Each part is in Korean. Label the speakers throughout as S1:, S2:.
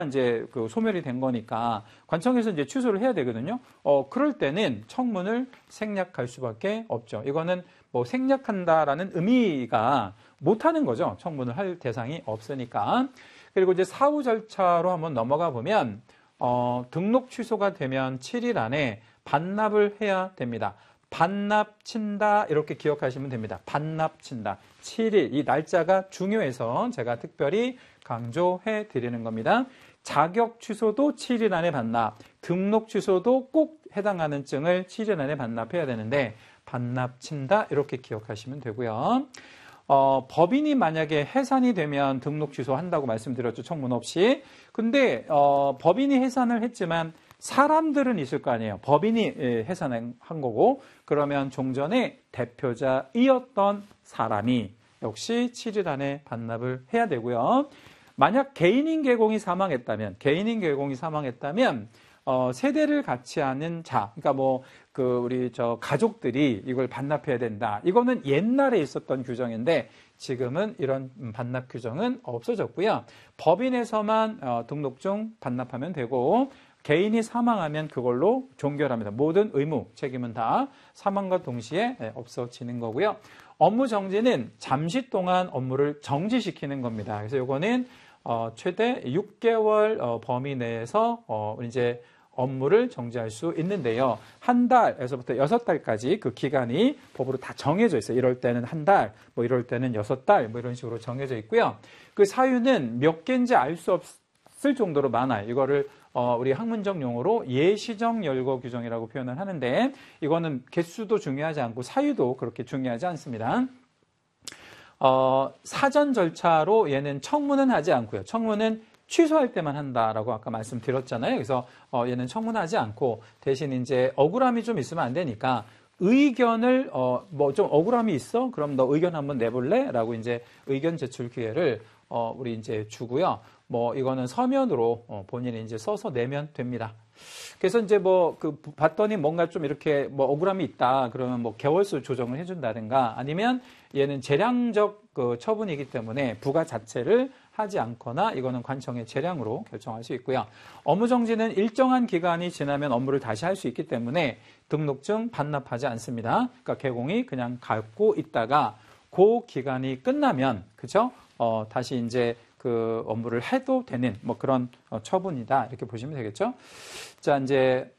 S1: 이제 그 소멸이 된 거니까 관청에서 이제 취소를 해야 되거든요. 그럴 때는 청문을 생략할 수밖에 없죠. 이거는 뭐 생략한다라는 의미가 못하는 거죠. 청문을 할 대상이 없으니까. 그리고 이제 사후 절차로 한번 넘어가 보면 등록 취소가 되면 7일 안에 반납을 해야 됩니다. 반납 친다 이렇게 기억하시면 됩니다. 반납 친다. 7일 이 날짜가 중요해서 제가 특별히 강조해 드리는 겁니다. 자격 취소도 7일 안에 반납, 등록 취소도 꼭 해당하는 증을 7일 안에 반납해야 되는데 반납 친다 이렇게 기억하시면 되고요. 법인이 만약에 해산이 되면 등록 취소한다고 말씀드렸죠. 청문 없이. 근데 법인이 해산을 했지만 사람들은 있을 거 아니에요. 법인이 해산한 거고 그러면 종전의 대표자이었던 사람이 역시 7일 안에 반납을 해야 되고요. 만약 개인인 계공이 사망했다면 세대를 같이 하는 자, 그러니까 뭐 우리 가족들이 이걸 반납해야 된다. 이거는 옛날에 있었던 규정인데 지금은 이런 반납 규정은 없어졌고요. 법인에서만 등록증 반납하면 되고 개인이 사망하면 그걸로 종결합니다. 모든 의무, 책임은 다 사망과 동시에 없어지는 거고요. 업무 정지는 잠시 동안 업무를 정지시키는 겁니다. 그래서 이거는 최대 6개월 범위 내에서 이제 업무를 정지할 수 있는데요. 한 달에서부터 6달까지 그 기간이 법으로 다 정해져 있어요. 이럴 때는 한 달, 뭐 이럴 때는 6달, 뭐 이런 식으로 정해져 있고요. 그 사유는 몇 개인지 알 수 없을 정도로 많아요. 이거를 우리 학문적 용어로 예시적 열거 규정이라고 표현을 하는데 이거는 개수도 중요하지 않고 사유도 그렇게 중요하지 않습니다. 사전 절차로 얘는 청문은 하지 않고요. 청문은 취소할 때만 한다라고 아까 말씀드렸잖아요. 그래서 얘는 청문하지 않고 대신 이제 억울함이 좀 있으면 안 되니까 의견을 뭐 좀 억울함이 있어? 그럼 너 의견 한번 내볼래? 라고 이제 의견 제출 기회를 우리 이제 주고요. 뭐 이거는 서면으로 본인이 이제 써서 내면 됩니다. 그래서 이제 봤더니 뭔가 좀 이렇게 뭐 억울함이 있다. 그러면 뭐 개월수 조정을 해준다든가 아니면 얘는 재량적 처분이기 때문에 부가 자체를 하지 않거나 이거는 관청의 재량으로 결정할 수 있고요. 업무 정지는 일정한 기간이 지나면 업무를 다시 할 수 있기 때문에 등록증 반납하지 않습니다. 그러니까 개공이 그냥 갖고 있다가 그 기간이 끝나면 그죠? 다시 이제 그 업무를 해도 되는 뭐 그런 처분이다 이렇게 보시면 되겠죠. 자 이제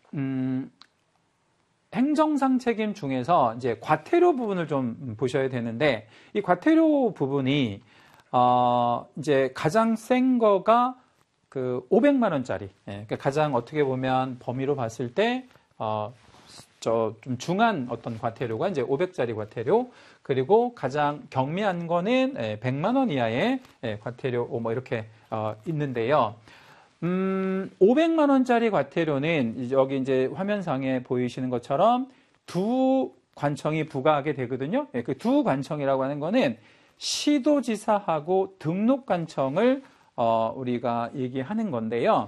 S1: 행정상 책임 중에서 이제 과태료 부분을 좀 보셔야 되는데 이 과태료 부분이 이제 가장 센 거가 그 500만 원짜리. 그러니까 가장 어떻게 보면 범위로 봤을 때 좀 중한 어떤 과태료가 이제 500짜리 과태료. 그리고 가장 경미한 거는 100만 원 이하의 과태료 뭐 이렇게 있는데요. 500만 원짜리 과태료는 여기 이제 화면상에 보이시는 것처럼 두 관청이 부과하게 되거든요. 그 두 관청이라고 하는 거는 시도지사하고 등록관청을 우리가 얘기하는 건데요.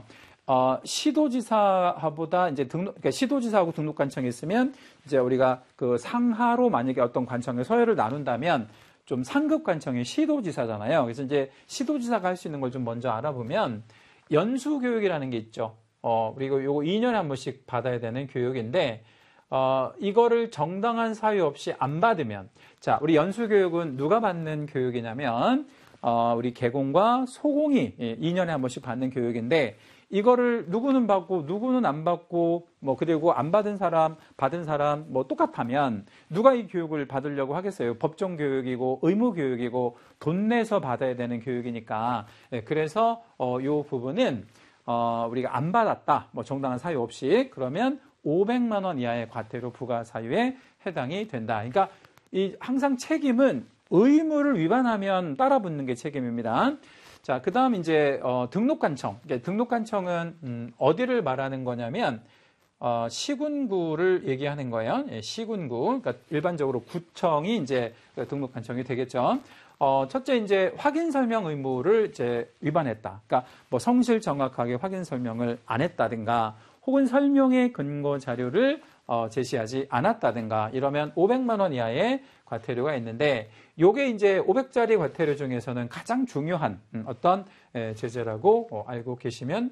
S1: 시도지사보다 이제 그러니까 시도지사하고 등록관청이 있으면 이제 우리가 그 상하로 만약에 어떤 관청의 서열을 나눈다면 좀 상급 관청이 시도지사잖아요. 그래서 이제 시도지사가 할 수 있는 걸 좀 먼저 알아보면 연수교육이라는 게 있죠. 그리고 요거 2년에 한 번씩 받아야 되는 교육인데 이거를 정당한 사유 없이 안 받으면 자, 우리 연수교육은 누가 받는 교육이냐면 우리 개공과 소공이 2년에 한 번씩 받는 교육인데 이거를 누구는 받고 누구는 안 받고 뭐 그리고 안 받은 사람 받은 사람 뭐 똑같다면 누가 이 교육을 받으려고 하겠어요. 법정 교육이고 의무 교육이고 돈 내서 받아야 되는 교육이니까 그래서 요 부분은 우리가 안 받았다 뭐 정당한 사유 없이 그러면 500만 원 이하의 과태료 부과 사유에 해당이 된다. 그러니까 이 항상 책임은 의무를 위반하면 따라붙는 게 책임입니다. 자, 그 다음 이제, 등록관청. 등록관청은, 어디를 말하는 거냐면, 시군구를 얘기하는 거예요. 예, 시군구. 그러니까 일반적으로 구청이 이제 등록관청이 되겠죠. 첫째 이제 확인 설명 의무를 이제 위반했다. 그러니까 뭐 성실 정확하게 확인 설명을 안 했다든가, 혹은 설명의 근거 자료를 제시하지 않았다든가 이러면 500만 원 이하의 과태료가 있는데 요게 이제 500짜리 과태료 중에서는 가장 중요한 어떤 제재라고 알고 계시면